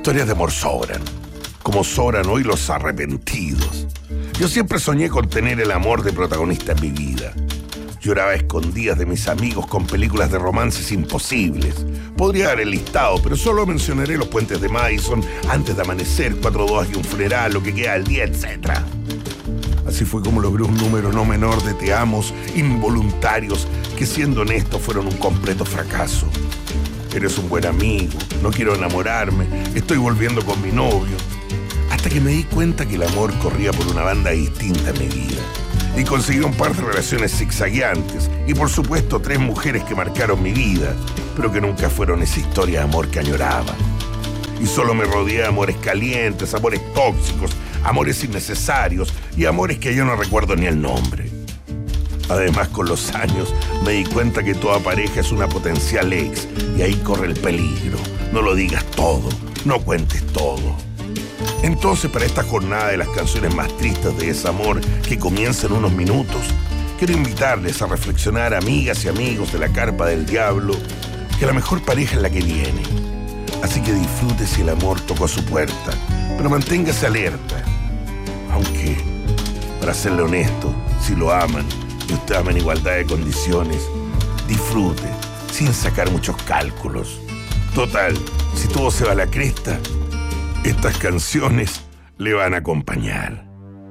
Historias de amor sobran, como sobran hoy los arrepentidos. Yo siempre soñé con tener el amor de protagonista en mi vida. Lloraba a escondidas de mis amigos con películas de romances imposibles. Podría dar el listado, pero solo mencionaré Los Puentes de Madison, Antes de Amanecer, 4 bodas y un funeral, Lo que queda del día, etc. Así fue como logré un número no menor de te amos involuntarios que, siendo honesto, fueron un completo fracaso. Eres un buen amigo, no quiero enamorarme, estoy volviendo con mi novio. Hasta que me di cuenta que el amor corría por una banda distinta en mi vida. Y conseguí un par de relaciones zigzagueantes y, por supuesto, 3 mujeres que marcaron mi vida, pero que nunca fueron esa historia de amor que añoraba. Y solo me rodeé de amores calientes, amores tóxicos, amores innecesarios y amores que yo no recuerdo ni el nombre. Además, con los años me di cuenta que toda pareja es una potencial ex y ahí corre el peligro. No lo digas todo, no cuentes todo. Entonces, para esta jornada de las canciones más tristes de desamor que comienza en unos minutos, quiero invitarles a reflexionar, amigas y amigos de la Carpa del Diablo, que la mejor pareja es la que viene. Así que disfrute si el amor tocó a su puerta, pero manténgase alerta. Aunque, para serle honesto, si lo aman y usted ama en igualdad de condiciones, disfrute sin sacar muchos cálculos. Total, si todo se va a la cresta, estas canciones le van a acompañar.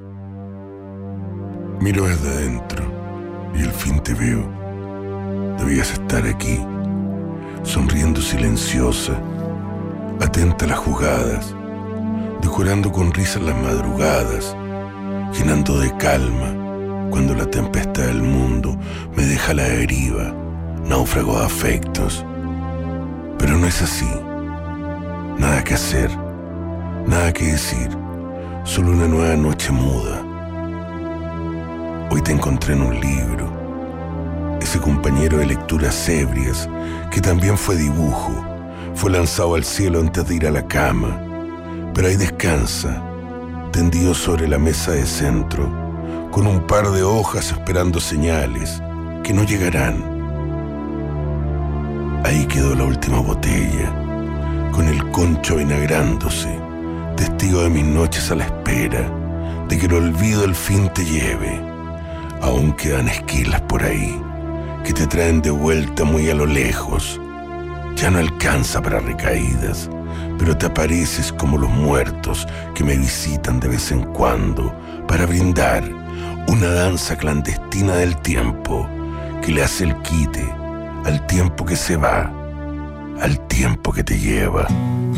Miro desde adentro y al fin te veo. Debías estar aquí, sonriendo silenciosa, atenta a las jugadas, decorando con risas las madrugadas, llenando de calma cuando la tempestad del mundo me deja a la deriva, náufrago de afectos. Pero no es así. Nada que hacer, nada que decir, solo una nueva noche muda. Hoy te encontré en un libro, ese compañero de lecturas ebrias que también fue dibujo, fue lanzado al cielo antes de ir a la cama, pero ahí descansa, tendido sobre la mesa de centro, con un par de hojas esperando señales que no llegarán. Ahí quedó la última botella, con el concho vinagrándose, testigo de mis noches a la espera de que el olvido al fin te lleve. Aún quedan esquilas por ahí que te traen de vuelta muy a lo lejos. Ya no alcanza para recaídas, pero te apareces como los muertos que me visitan de vez en cuando para brindar una danza clandestina del tiempo que le hace el quite al tiempo que se va, al tiempo que te lleva.